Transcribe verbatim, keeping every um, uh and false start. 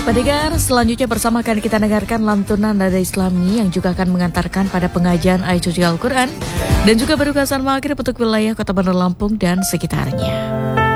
Pendengar, selanjutnya bersama akan kita dengarkan lantunan nada Islami yang juga akan mengantarkan pada pengajian ayat suci Al-Quran dan juga berdukasan maghrib untuk wilayah Kota Bandar Lampung dan sekitarnya.